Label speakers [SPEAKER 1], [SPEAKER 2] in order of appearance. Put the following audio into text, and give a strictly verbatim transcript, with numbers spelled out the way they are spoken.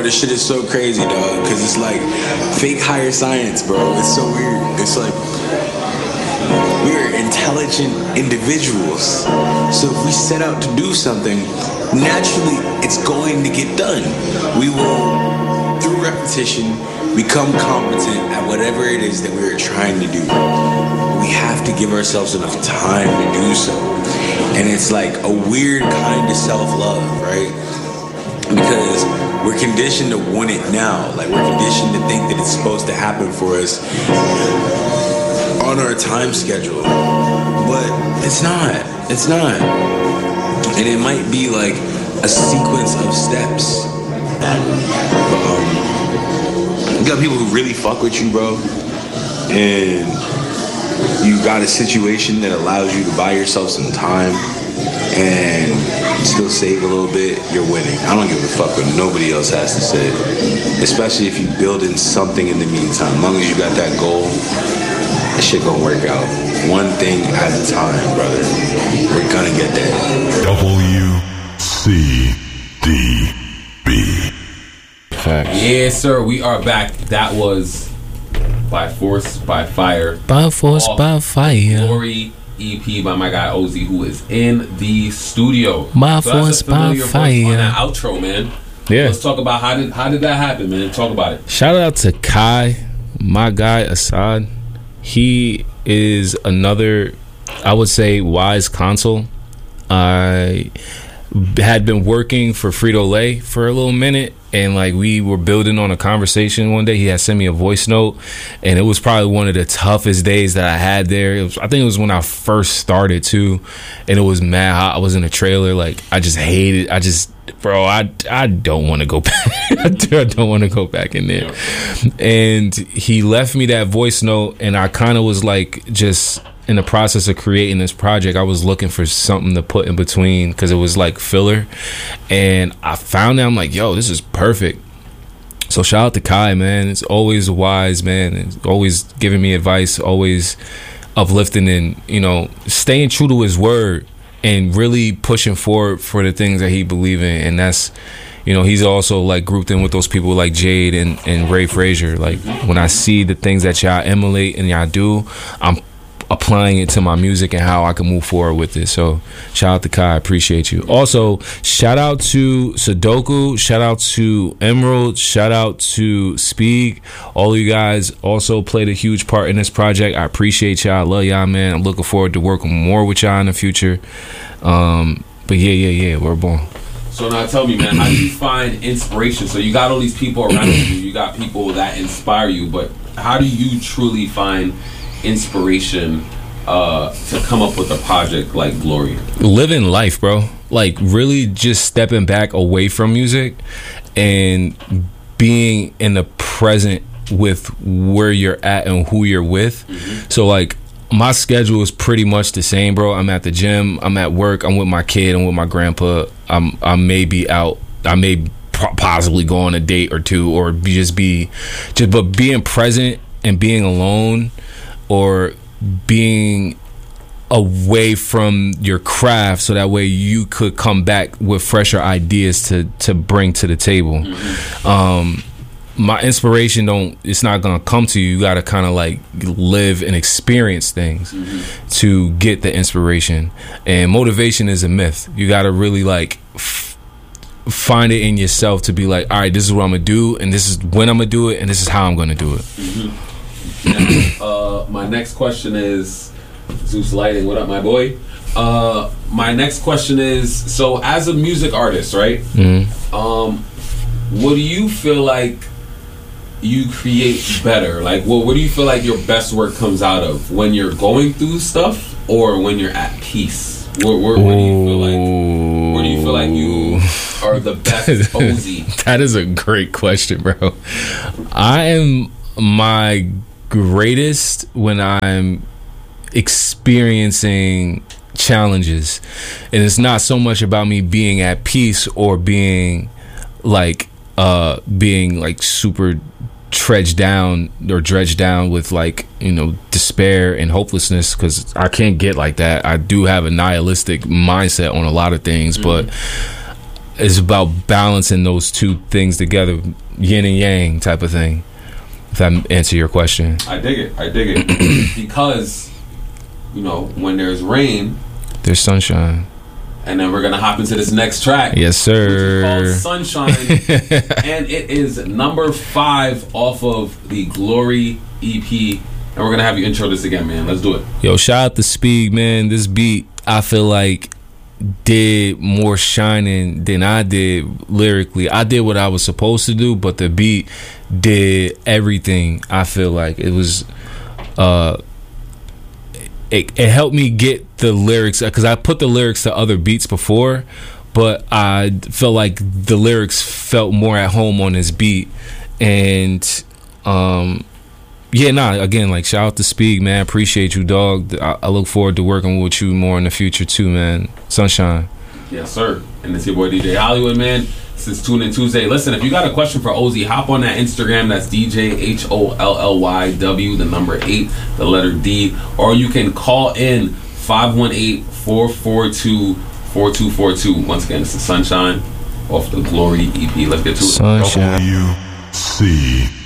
[SPEAKER 1] this shit is so crazy, dog, because it's like fake higher science, bro. It's so weird. It's like we're intelligent individuals. So if we set out to do something, naturally it's going to get done. We will, through repetition, become competent at whatever it is that we're trying to do. We have to give ourselves enough time to do so. And it's like a weird kind of self-love, right? Because we're conditioned to want it now. Like, we're conditioned to think that it's supposed to happen for us on our time schedule. But it's not. It's not. And it might be like a sequence of steps. Um, you got people who really fuck with you, bro. And you got a situation that allows you to buy yourself some time and still save a little bit, you're winning. I don't give a fuck what nobody else has to say. Especially if you build in something in the meantime. As long as you got that goal, that shit gonna work out. One thing at a time, brother. We're gonna get there.
[SPEAKER 2] W C D B.
[SPEAKER 3] Facts.
[SPEAKER 4] Yes, sir. We are back. That was By Force, by Fire.
[SPEAKER 3] By Force, by Fire.
[SPEAKER 4] Glory E P by my guy Ozzy, who is in the studio.
[SPEAKER 3] By so Force, by Fire.
[SPEAKER 4] On that outro, man.
[SPEAKER 3] Yeah.
[SPEAKER 4] Let's talk about how did how did that happen, man. Talk about it.
[SPEAKER 3] Shout out to Kai, my guy Assad. He is another, I would say, wise console. I had been working for Frito-Lay for a little minute, and like we were building on a conversation one day. He had sent me a voice note, and it was probably one of the toughest days that I had there. It was, I think it was when I first started too, and it was mad hot. I was in a trailer, like I just hated. I just, bro, I I don't want to go back. I don't want to go back in there. And he left me that voice note, and I kind of was like just in the process of creating this project. I was looking for something to put in between because it was like filler, and I found it. I'm like, yo, this is perfect. So shout out to Kai, man. It's always wise, man. It's always giving me advice, always uplifting, and you know, staying true to his word and really pushing forward for the things that he believes in. And that's, you know, he's also like grouped in with those people like Jade and, and Ray Frazier. Like when I see the things that y'all emulate and y'all do, I'm applying it to my music and how I can move forward with it. So shout out to Kai, I appreciate you. Also, shout out to Sudoku, shout out to Emerald, shout out to Speak. All of you guys also played a huge part in this project. I appreciate y'all. I love y'all, man. I'm looking forward to working more with y'all in the future. Um, but yeah, yeah, yeah, we're born.
[SPEAKER 4] So now tell me, man, how do you find inspiration? So you got all these people around you, you got people that inspire you, but how do you truly find inspiration uh to come up with a project like Glory?
[SPEAKER 3] Living life, bro. Like really just stepping back away from music and being in the present with where you're at and who you're with. Mm-hmm. So like my schedule is pretty much the same, bro. I'm at the gym, I'm at work, I'm with my kid, I'm with my grandpa. I'm I may be out, I may possibly go on a date or two, or just be just but being present and being alone, or being away from your craft, so that way you could come back with fresher ideas to to bring to the table. Mm-hmm. Um, my inspiration don't it's not gonna come to you. You gotta kind of like live and experience things mm-hmm. to get the inspiration. And motivation is a myth. You gotta really like f- find it in yourself to be like, all right, this is what I'm gonna do, and this is when I'm gonna do it, and this is how I'm gonna do it.
[SPEAKER 4] Mm-hmm. Now, uh, my next question is Zeus Lighting. What up, my boy? Uh, my next question is: so, as a music artist, right? Mm-hmm. Um, what do you feel like you create better? Like, what what do you feel like your best work comes out of? When you're going through stuff, or when you're at peace? Where, where, where do you feel like? Where do you feel like you are the best Ozzy?
[SPEAKER 3] That is a great question, bro. I am my greatest when I'm experiencing challenges, and it's not so much about me being at peace or being like uh being like super trudged down or dredged down with like, you know, despair and hopelessness, because I can't get like that. I do have a nihilistic mindset on a lot of things, mm-hmm. but it's about balancing those two things together, yin and yang type of thing. If I answer your question,
[SPEAKER 4] I dig it. I dig it because you know when there's rain,
[SPEAKER 3] there's sunshine.
[SPEAKER 4] And then we're gonna hop into this next track.
[SPEAKER 3] Yes, sir.
[SPEAKER 4] Which is called Sunshine, and it is number five off of the Glory E P. And we're gonna have you intro this again, man. Let's do it.
[SPEAKER 3] Yo, shout out to Speed, man. This beat, I feel like, did more shining than I did lyrically. I did what I was supposed to do, but the beat did everything. I feel like it was. Uh, It, it helped me get the lyrics because I put the lyrics to other beats before, but I felt like the lyrics felt more at home on this beat. And um, yeah, nah, again, like shout out to Speed, man. Appreciate you, dog. I, I look forward to working with you more in the future too, man. Sunshine.
[SPEAKER 4] Yes, sir. And it's your boy D J Hollywood, man. This is Tune In Tuesday. Listen, if you got a question for Ozzy, hop on that Instagram. That's D J H O L L Y W, the number eight, the letter D. Or you can call in five one eight, four four two, four two four two. Once again, this is Sunshine off the Glory E P. Let's get to it.
[SPEAKER 3] Sunshine.
[SPEAKER 2] W C